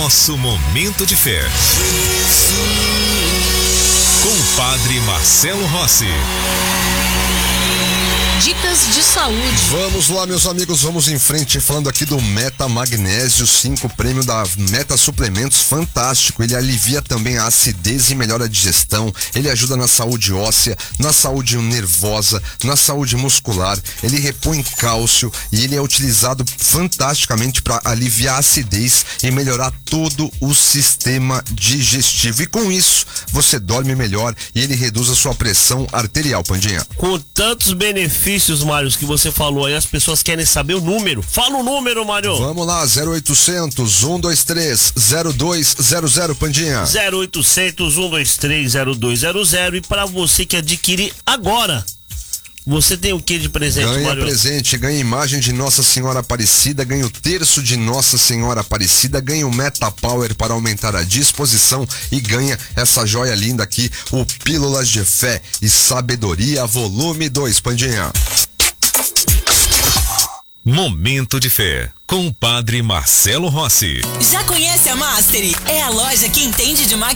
nosso momento de fé. Com o Padre Marcelo Rossi. Dicas de saúde. Vamos lá, meus amigos, vamos em frente, falando aqui do Meta Magnésio 5, prêmio da Meta Suplementos, fantástico. Ele alivia também a acidez e melhora a digestão. Ele ajuda na saúde óssea, na saúde nervosa, na saúde muscular. Ele repõe cálcio e ele é utilizado fantasticamente para aliviar a acidez e melhorar todo o sistema digestivo. E com isso, você dorme melhor e ele reduz a sua pressão arterial, Pandinha. Com tantos benefícios, Mário, que você falou aí, as pessoas querem saber o número. Fala o número, Mário. Vamos lá, 0800 123 0200, Pandinha. 0800 123 0200. E para você que adquirir agora, você tem o que de presente, Mário? Mário? Ganha presente, ganha imagem de Nossa Senhora Aparecida, ganha o terço de Nossa Senhora Aparecida, ganha o Meta Power para aumentar a disposição e ganha essa joia linda aqui, o Pílulas de Fé e Sabedoria, volume 2, Pandinha. Momento de fé, com o Padre Marcelo Rossi. Já conhece a Mastery? É a loja que entende de máquinas